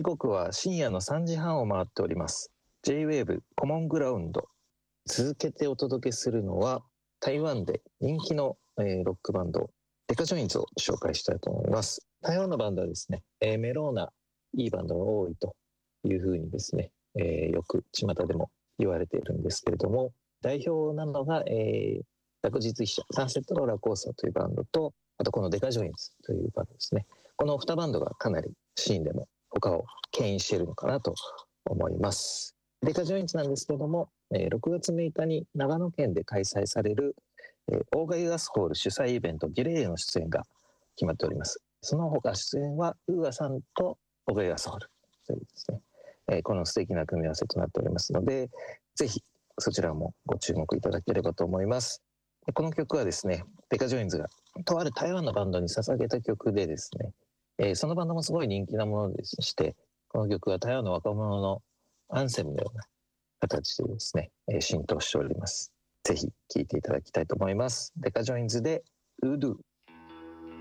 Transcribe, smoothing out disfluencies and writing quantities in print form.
時刻は深夜の3時半を回っております。 J-WAVE コモングラウンド、続けてお届けするのは台湾で人気のロックバンドデカジョインズを紹介したいと思います。台湾のバンドはですね、メローないいバンドが多いというふうにですね、よく巷でも言われているんですけれども、代表なのが、落日飛車サンセットローラーコースターというバンドと、あとこのデカジョインズというバンドですね。この2バンドがかなりシーンでも他を牽引しているのかなと思います。デカジョインズなんですけれども、6月6日に長野県で開催されるオーガイガスホール主催イベントギレーへの出演が決まっております。その他出演はウーアさんとオーガイガスホールというですね、この素敵な組み合わせとなっておりますので、ぜひそちらもご注目いただければと思います。この曲はですね、デカジョインズがとある台湾のバンドに捧げた曲でですね、そのバンドもすごい人気なものでして、この曲は台湾の若者のアンセムのような形でですね、浸透しております。ぜひ聴いていただきたいと思います。デカジョインズでウードゥー。